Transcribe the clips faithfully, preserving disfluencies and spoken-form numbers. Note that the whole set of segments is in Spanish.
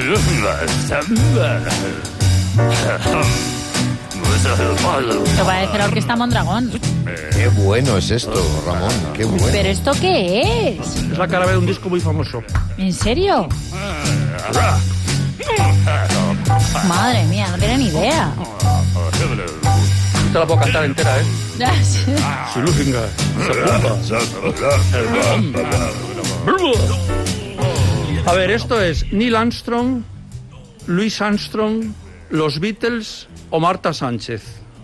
Esto parece la Orquesta Mondragón. Qué bueno es esto, Ramón, qué bueno. ¿Pero esto qué es? Es la cara de un disco muy famoso. ¿En serio? Madre mía, no tenía ni idea. No te la puedo cantar entera, ¿eh? Si Lucinga se A ver, esto es Neil Armstrong, Louis Armstrong, los Beatles o Marta Sánchez.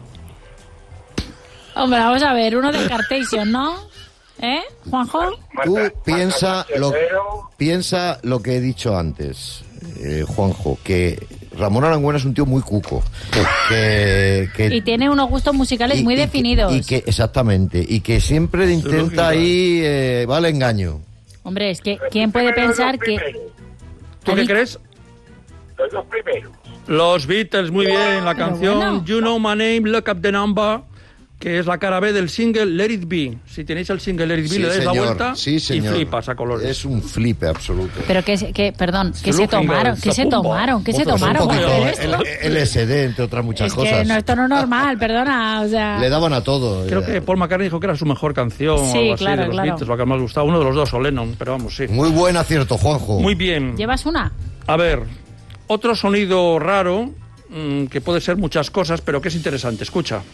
Hombre, vamos a ver, uno de Cartation, ¿no? ¿Eh, Juanjo? Tú piensa lo, piensa lo que he dicho antes, eh, Juanjo, que Ramón Arangüena es un tío muy cuco. Que, que, y tiene unos gustos musicales y, muy y definidos. Que, y que, exactamente, y que siempre intenta ahí, eh, va al engaño. Hombre, es que ¿quién puede pensar que... ¿Tú qué crees? Los dos primeros. Los Beatles, muy bien. La Pero canción bueno. You Know My Name, Look Up the Number, que es la cara B del single Let It Be. Si tenéis el single Let It Be, Sí, le dais señor, la vuelta sí, y señor. flipas a colores. Es un flipe absoluto. Pero que, que perdón, ¿qué Se se lo tomaron? finga, ¿Qué se zapumba. tomaron? ¿Qué se Pues un tomaron? poquito para hacer esto? L S D, entre otras muchas Es cosas. que no, esto no es normal, perdona, o sea... Le daban a todo. Creo que Paul McCartney dijo que era su mejor canción Sí, o algo así claro, de los claro. Beatles, lo que más me gustaba. Uno de los dos, o Lennon, pero vamos, sí. Muy buen acierto, Juanjo. Muy bien. ¿Llevas una? A ver, otro sonido raro, mmm, que puede ser muchas cosas, pero que es interesante. Escucha.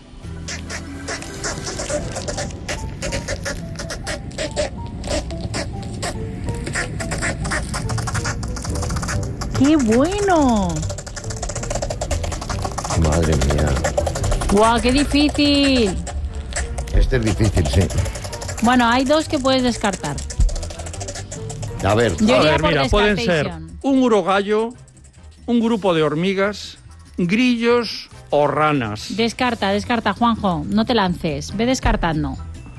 ¡Qué bueno! Madre mía. ¡Guau, qué difícil! Este es difícil, sí. Bueno, hay dos que puedes descartar. A ver, Yo A iría ver, por mira, pueden ser Descartation. un urogallo, un grupo de hormigas, grillos o ranas. Descarta, descarta, Juanjo. No te lances. Ve descartando.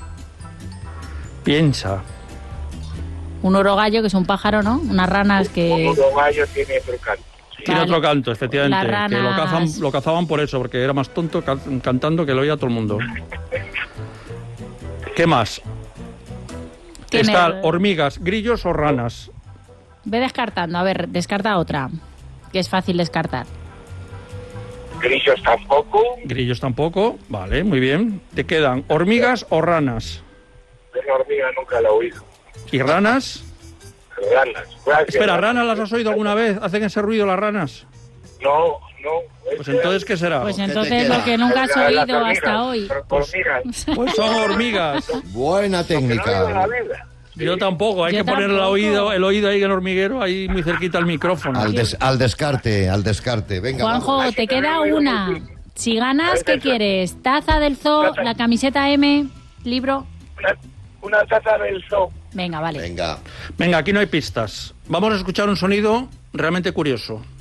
Piensa. Un orogallo, que es un pájaro, ¿no? Unas ranas que... Un gallo tiene otro canto. Sí. Tiene Vale. otro canto, efectivamente. Las Que lo, ranas. cazan, lo cazaban por eso, porque era más tonto ca- cantando que lo oía todo el mundo. ¿Qué más? Tiene- Están hormigas, grillos o ranas. Ve descartando. A ver, descarta otra. Que es fácil descartar. Grillos tampoco. Grillos tampoco. Vale, muy bien. Te quedan hormigas o ranas. Una hormiga nunca la he oído. ¿Y ranas? Ranas. Gracias. Espera, ¿ranas las has oído alguna vez? ¿Hacen ese ruido las ranas? No, no. Pues entonces, ¿qué será? Pues ¿qué te entonces queda? lo que nunca has Las oído hormigas, hasta hoy. Hormigas. Pues son hormigas. buena Que no digo la técnica. vida. Yo tampoco, hay Yo que poner el tampoco. oído, el oído ahí en el hormiguero, ahí muy cerquita al micrófono. Al, des- al descarte, al descarte. Venga, Juanjo, vamos. te queda una. Si ganas, ¿qué quieres? ¿Taza del zoo, la camiseta M, libro? Una, una taza del zoo. Venga, vale. Venga. Venga, aquí no hay pistas. Vamos a escuchar un sonido realmente curioso.